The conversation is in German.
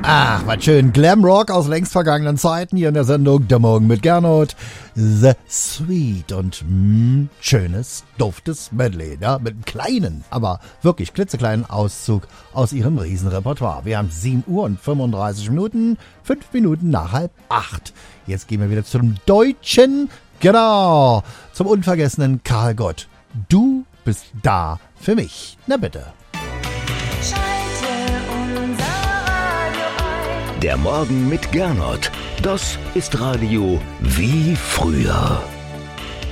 Ach, was schön. Glamrock aus längst vergangenen Zeiten hier in der Sendung Der Morgen mit Gernot. The Sweet und schönes, duftes Medley. Ja, mit einem kleinen, aber wirklich klitzekleinen Auszug aus ihrem Riesenrepertoire. Wir haben 7 Uhr und 35 Minuten, 5 Minuten nach 7:30. Jetzt gehen wir wieder zum Deutschen, genau, zum unvergessenen Karl Gott. Du bist da für mich. Na bitte. Der Morgen mit Gernot. Das ist Radio wie früher.